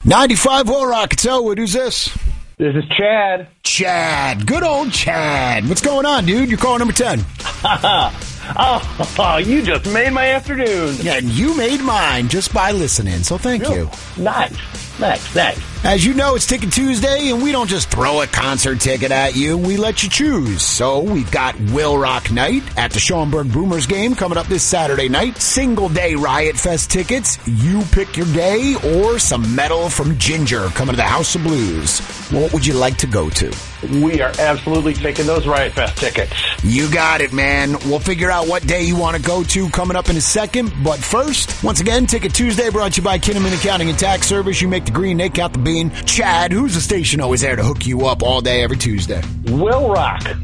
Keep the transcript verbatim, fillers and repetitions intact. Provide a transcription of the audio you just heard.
ninety-five Will Rock, it's Elwood. Who's this? This is Chad. Chad. Good old Chad. What's going on, dude? You're caller number ten. Oh, you just made my afternoon. Yeah, and you made mine just by listening, so thank Real. you. Nice. Nice, nice. As you know, it's Ticket Tuesday, and we don't just throw a concert ticket at you. We let you choose. So we've got Will Rock Night at the Schaumburg Boomers game coming up this Saturday night. Single day Riot Fest tickets. You pick your day, or some metal from Ginger coming to the House of Blues. What would you like to go to? We are absolutely taking those Riot Fest tickets. You got it, man. We'll figure out what day you want to go to coming up in a second. But first, once again, Ticket Tuesday brought to you by Kinnaman Accounting and Tax Service. You make the green, they count the bean. Chad, who's the station always there to hook you up all day every Tuesday? Will Rock.